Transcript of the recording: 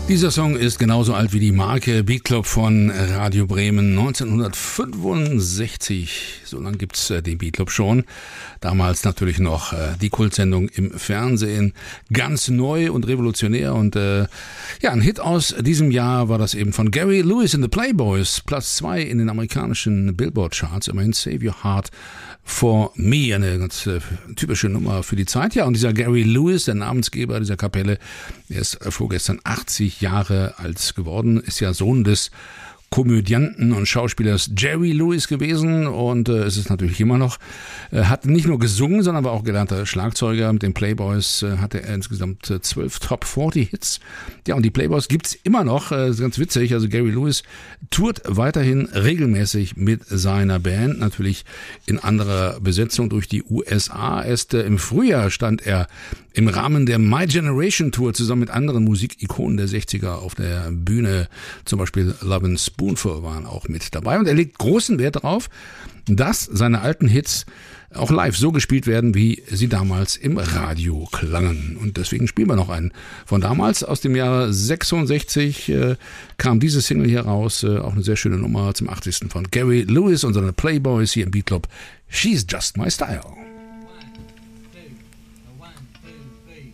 Dieser Song ist genauso alt wie die Marke Beat Club von Radio Bremen 1965. So lange gibt's den Beat Club schon. Damals natürlich noch die Kultsendung im Fernsehen. Ganz neu und revolutionär. Und ein Hit aus diesem Jahr war das eben von Gary Lewis and the Playboys. Platz 2 in den amerikanischen Billboard-Charts. Immerhin Save Your Heart for Me. Eine ganz typische Nummer für die Zeit. Ja, und dieser Gary Lewis, der Namensgeber dieser Kapelle, der ist vorgestern 80 Jahre alt geworden, ist ja Sohn des Komödianten und Schauspielers Jerry Lewis gewesen und es ist natürlich immer noch, hat nicht nur gesungen, sondern war auch gelernter Schlagzeuger. Mit den Playboys hatte er insgesamt 12 Top 40 Hits. Ja, und die Playboys gibt's immer noch, ist ganz witzig, also Gary Lewis tourt weiterhin regelmäßig mit seiner Band, natürlich in anderer Besetzung durch die USA. Erst im Frühjahr stand er im Rahmen der My Generation Tour zusammen mit anderen Musikikonen der 60er auf der Bühne, zum Beispiel Love and Spoonful waren auch mit dabei. Und er legt großen Wert darauf, dass seine alten Hits auch live so gespielt werden, wie sie damals im Radio klangen. Und deswegen spielen wir noch einen von damals. Aus dem Jahre 66 kam diese Single hier raus. Auch eine sehr schöne Nummer zum 80. von Gary Lewis und seine Playboys hier im Beat Club. She's Just My Style.